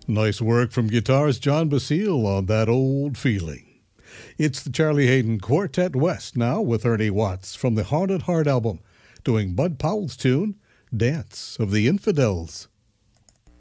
Nice work from guitarist John Basile on that old feeling. It's the Charlie Hayden Quartet West now with Ernie Watts from the Haunted Heart album, doing Bud Powell's tune, Dance of the Infidels.